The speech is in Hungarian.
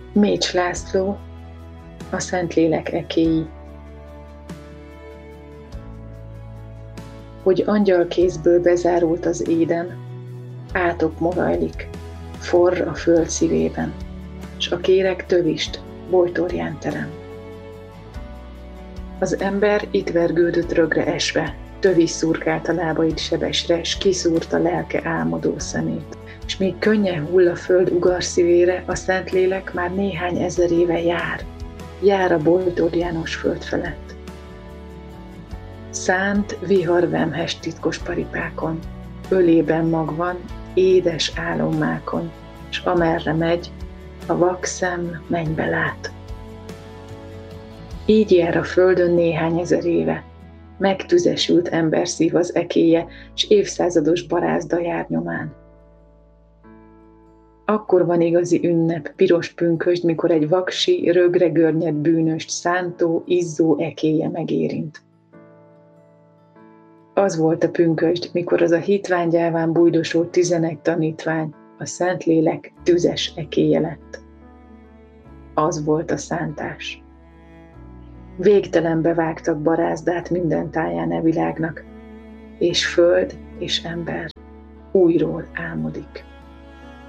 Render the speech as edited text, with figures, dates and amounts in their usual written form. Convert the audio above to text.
Mécs László, a Szentlélek ekéi. Hogy angyalkézből bezárult az éden, átok morajlik, forr a föld szívében, s a kéreg tövist bojtorján terem. Az ember itt vergődött rögre esve, tövis szurkált a lábaid sebesre, s kiszúrta lelke álmodó szemét. És még könnyen hull a föld ugarszívére, a Szentlélek már néhány ezer éve jár a bojtorjános föld felett. Szánt vihar vemhes titkos paripákon, ölében magvan, édes álommákon, s amerre megy, a vak szem mennybe lát. Így jár a földön néhány ezer éve, megtüzesült emberszív az ekéje, s évszázados barázda jár nyomán. Akkor van igazi ünnep, piros pünkösd, mikor egy vaksi, rögre görnyed bűnöst szántó, izzó ekéje megérint. Az volt a pünkösd, mikor az a hitványgyáván bújdosó 11 tanítvány, a Szentlélek tüzes ekéje lett. Az volt a szántás. Végtelenbe vágtak barázdát minden táján e világnak, és föld és ember újról álmodik.